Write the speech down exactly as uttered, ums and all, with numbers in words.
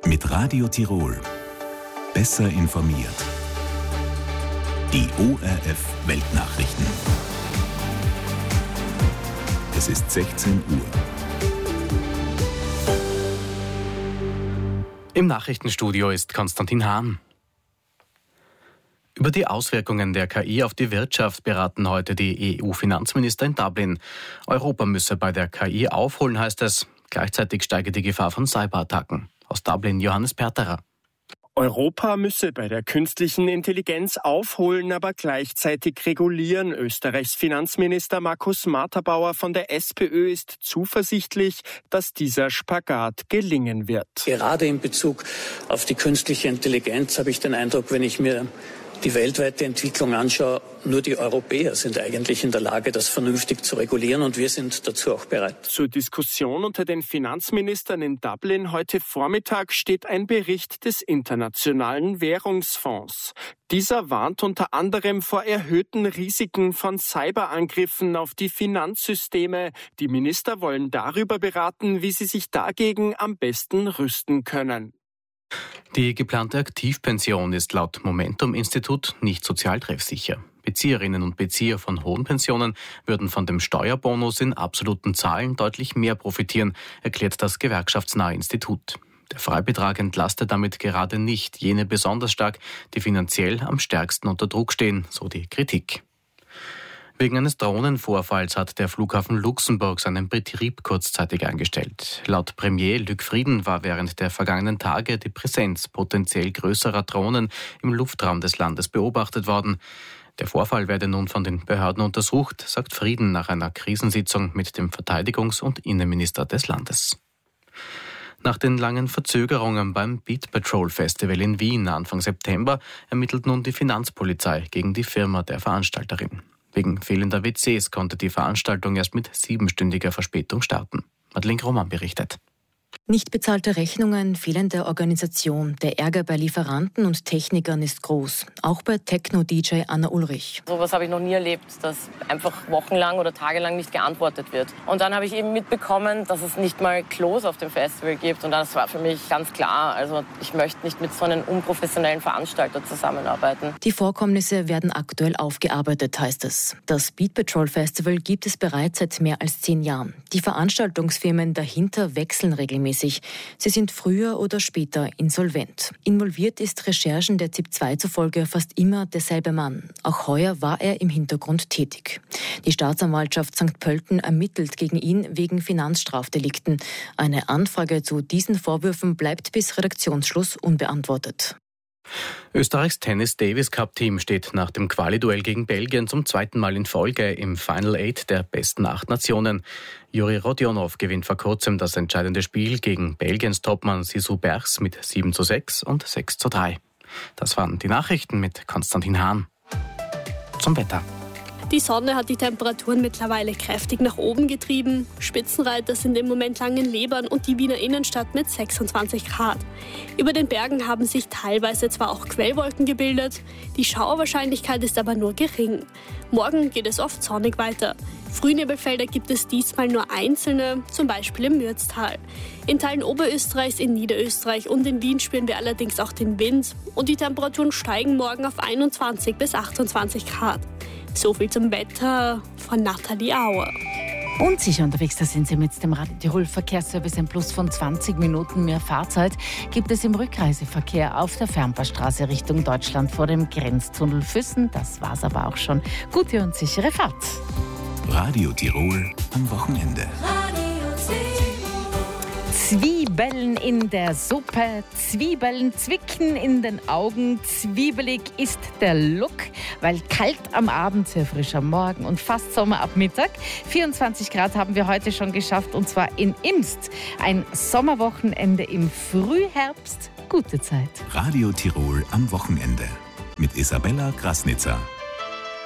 Mit Radio Tirol. Besser informiert. Die O R F Weltnachrichten. Es ist sechzehn Uhr. Im Nachrichtenstudio ist Konstantin Hahn. Über die Auswirkungen der K I auf die Wirtschaft beraten heute die E U-Finanzminister in Dublin. Europa müsse bei der K I aufholen, heißt es. Gleichzeitig steige die Gefahr von Cyberattacken. Aus Dublin Johannes Perterer. Europa müsse bei der künstlichen Intelligenz aufholen, aber gleichzeitig regulieren. Österreichs Finanzminister Markus Marterbauer von der SPÖ ist zuversichtlich, dass dieser Spagat gelingen wird. Gerade in Bezug auf die künstliche Intelligenz habe ich den Eindruck, wenn ich mir die weltweite Entwicklung anschaue, nur die Europäer sind eigentlich in der Lage, das vernünftig zu regulieren, und wir sind dazu auch bereit. Zur Diskussion unter den Finanzministern in Dublin heute Vormittag steht ein Bericht des Internationalen Währungsfonds. Dieser warnt unter anderem vor erhöhten Risiken von Cyberangriffen auf die Finanzsysteme. Die Minister wollen darüber beraten, wie sie sich dagegen am besten rüsten können. Die geplante Aktivpension ist laut Momentum-Institut nicht sozialtreffsicher. Bezieherinnen und Bezieher von hohen Pensionen würden von dem Steuerbonus in absoluten Zahlen deutlich mehr profitieren, erklärt das gewerkschaftsnahe Institut. Der Freibetrag entlastet damit gerade nicht jene besonders stark, die finanziell am stärksten unter Druck stehen, so die Kritik. Wegen eines Drohnenvorfalls hat der Flughafen Luxemburg seinen Betrieb kurzzeitig eingestellt. Laut Premier Luc Frieden war während der vergangenen Tage die Präsenz potenziell größerer Drohnen im Luftraum des Landes beobachtet worden. Der Vorfall werde nun von den Behörden untersucht, sagt Frieden nach einer Krisensitzung mit dem Verteidigungs- und Innenminister des Landes. Nach den langen Verzögerungen beim Beat Patrol Festival in Wien Anfang September ermittelt nun die Finanzpolizei gegen die Firma der Veranstalterin. Wegen fehlender W Cs konnte die Veranstaltung erst mit siebenstündiger Verspätung starten. Madeleine Roman berichtet. Nicht bezahlte Rechnungen, fehlende Organisation. Der Ärger bei Lieferanten und Technikern ist groß. Auch bei Techno-D J Anna Ulrich. So was habe ich noch nie erlebt, dass einfach wochenlang oder tagelang nicht geantwortet wird. Und dann habe ich eben mitbekommen, dass es nicht mal Klos auf dem Festival gibt. Und das war für mich ganz klar. Also ich möchte nicht mit so einem unprofessionellen Veranstalter zusammenarbeiten. Die Vorkommnisse werden aktuell aufgearbeitet, heißt es. Das Beat Patrol Festival gibt es bereits seit mehr als zehn Jahren. Die Veranstaltungsfirmen dahinter wechseln regelmäßig. Sie sind früher oder später insolvent. Involviert ist Recherchen der Z I P zwei zufolge fast immer derselbe Mann. Auch heuer war er im Hintergrund tätig. Die Staatsanwaltschaft Sankt Pölten ermittelt gegen ihn wegen Finanzstrafdelikten. Eine Anfrage zu diesen Vorwürfen bleibt bis Redaktionsschluss unbeantwortet. Österreichs Tennis-Davis-Cup-Team steht nach dem Quali-Duell gegen Belgien zum zweiten Mal in Folge im Final Eight der besten acht Nationen. Juri Rodionov gewinnt vor kurzem das entscheidende Spiel gegen Belgiens Topmann Sisou Bergs mit sieben zu sechs und sechs zu drei. Das waren die Nachrichten mit Konstantin Hahn. Zum Wetter. Die Sonne hat die Temperaturen mittlerweile kräftig nach oben getrieben. Spitzenreiter sind im Moment Langenlebern und die Wiener Innenstadt mit sechsundzwanzig Grad. Über den Bergen haben sich teilweise zwar auch Quellwolken gebildet, die Schauerwahrscheinlichkeit ist aber nur gering. Morgen geht es oft sonnig weiter. Frühnebelfelder gibt es diesmal nur einzelne, zum Beispiel im Mürztal. In Teilen Oberösterreichs, in Niederösterreich und in Wien spüren wir allerdings auch den Wind und die Temperaturen steigen morgen auf einundzwanzig bis achtundzwanzig Grad. So viel zum Wetter von Nathalie Auer. Unsicher unterwegs, da sind Sie mit dem Radio Tirol Verkehrsservice. Ein Plus von zwanzig Minuten mehr Fahrzeit gibt es im Rückreiseverkehr auf der Fernbahnstraße Richtung Deutschland vor dem Grenztunnel Füssen. Das war's aber auch schon. Gute und sichere Fahrt. Radio Tirol am Wochenende. Zwiebeln in der Suppe, Zwiebeln zwicken in den Augen, zwiebelig ist der Look, weil kalt am Abend, sehr frisch am Morgen und fast Sommer ab Mittag. vierundzwanzig Grad haben wir heute schon geschafft und zwar in Imst. Ein Sommerwochenende im Frühherbst, gute Zeit. Radio Tirol am Wochenende mit Isabella Krasnitzer.